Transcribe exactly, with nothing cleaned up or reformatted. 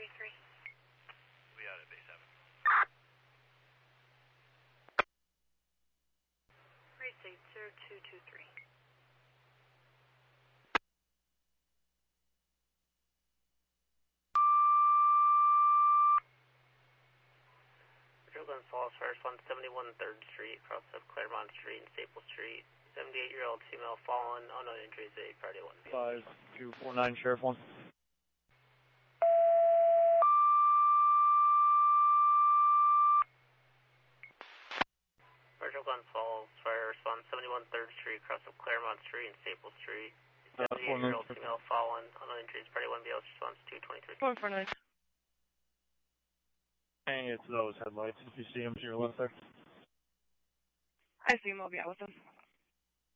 three. We out at Bay seven. Race eight zero two two three. Glens Falls, Fire Response seventy-one third Street, cross of Claremont Street and Staple Street. seventy-eight-year-old female fallen, unknown injuries, a priority one. five two four nine, Sheriff one. Virgil Glens Falls, Fire Response seventy-one third Street, cross of Claremont Street and Staple Street. seventy-eight-year-old uh, female fallen, unknown injuries, priority one, B L S response two twenty-three. four four nine. Hang it to those headlights if you see them to your left there. I see him, I'll be out with them.